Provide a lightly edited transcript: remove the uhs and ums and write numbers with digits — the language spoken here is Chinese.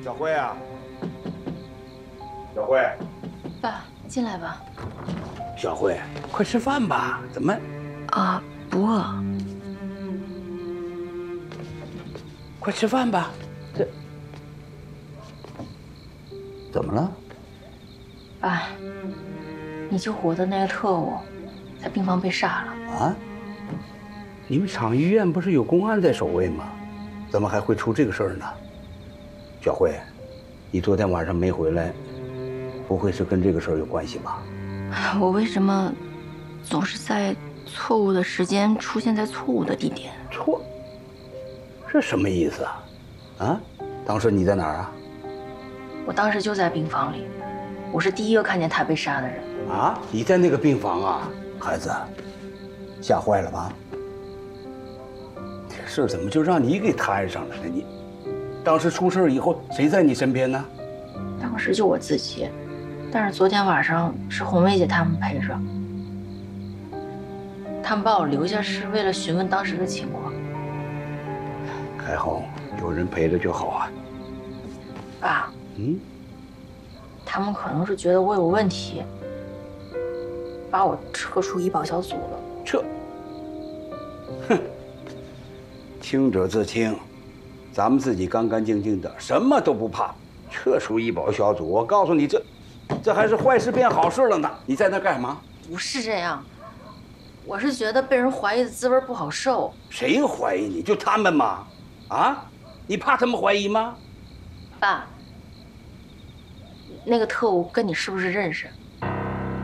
小慧啊，小慧， 爸，进来吧。 小慧，快吃饭吧。怎么？ 啊，不饿。 快吃饭吧。这怎么了？ 爸，你救活的那个特务，在病房被杀了。 啊？你们厂医院不是有公安在守卫吗？怎么还会出这个事儿呢？小慧，你昨天晚上没回来，不会是跟这个事儿有关系吧？ 我为什么总是在错误的时间出现在错误的地点？ 错？这什么意思啊？啊？当时你在哪儿啊？ 我当时就在病房里，我是第一个看见他被杀的人。 啊？你在那个病房啊？孩子，吓坏了吧？这事儿怎么就让你给摊上了呢？你当时出事以后，谁在你身边呢？ 当时就我自己，但是昨天晚上是红梅姐他们陪着，他们把我留下是为了询问当时的情况。 还好有人陪着就好啊。 爸，他们可能是觉得我有问题，把我撤出医保小组了。 撤？哼，清者自清，咱们自己干干净净的，什么都不怕。撤出医保小组，我告诉你，这还是坏事变好事了呢。你在那干嘛？ 不是这样，我是觉得被人怀疑的滋味不好受。 谁怀疑你？就他们吗？啊？你怕他们怀疑吗？ 爸，那个特务跟你是不是认识？